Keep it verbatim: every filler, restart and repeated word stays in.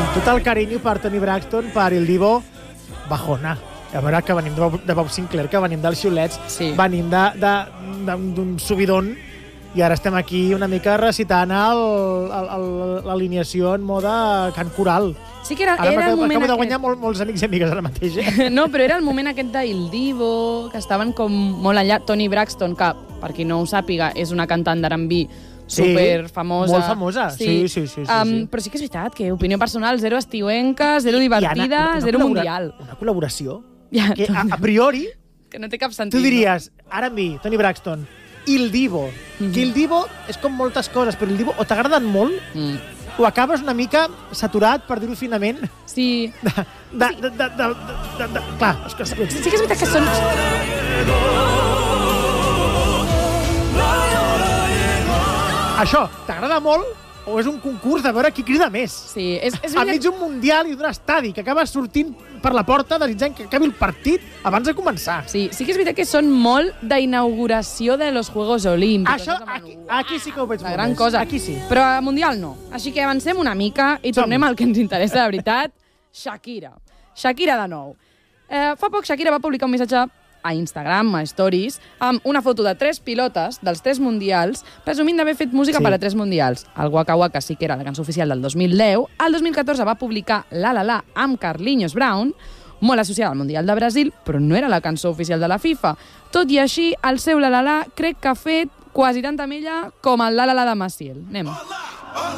Tot el carinyo per Toni Braxton, per Il Divo, bajona. A veure, que venim de Bob, de Bob Sinclair, que venim dels xiulets, sí. venim d'un subidon, i ara estem aquí una mica recitant l'alineació en mode cant coral. Sí que era, ara era el moment acabo de aquest... guanyar molt, molts amics i amigues ara mateix. Eh? No, però era el moment aquest d'Il Divo, que estaven com molt enllà. Toni Braxton, que, per qui no ho sàpiga, és una cantant d'R and B super famosa. Molt famosa, sí, sí, sí. sí, um, sí. Però sí que és veritat que opinió personal, zero estiuenca, zero divertida, una, una zero mundial. Una col·laboració ja, que a, a priori que no té cap sentit. Tu diries, R and B, Toni Braxton, Il Divo. Mm-hmm. Que Il Divo és com moltes coses, però Il Divo o t'agraden molt mm. o acabes una mica saturat, per dir-ho finament. Sí. De, de, de, de, de, de, de, clar, és que... Sí, sí que és veritat que són... Això, t'agrada molt o és un concurs de veure qui crida més? Sí, és, és enmig d'un mundial i d'un estadi que acabes sortint per la porta desitjant que acabi el partit abans de començar. Sí, sí que és veritat que són molt d'inauguració de los Juegos Olímpicos. Això, aquí, aquí sí que ho veig la molt gran més. cosa. Aquí sí. Però a Mundial no. Així que avancem una mica i Som. tornem al que ens interessa de veritat. Shakira. Shakira de nou. Eh, fa poc Shakira va publicar un missatge a Instagram, a Stories, amb una foto de tres pilotes dels tres mundials, presumint d'haver fet música Sí. per a tres mundials. El Waka Waka sí que era la cançó oficial del dos mil deu. El dos mil catorze va publicar La La La amb Carlinhos Brown, molt associada al Mundial de Brasil, però no era la cançó oficial de la FIFA. Tot i així, el seu La La La crec que ha fet quasi tanta mella com el La La La de Maciel. Anem.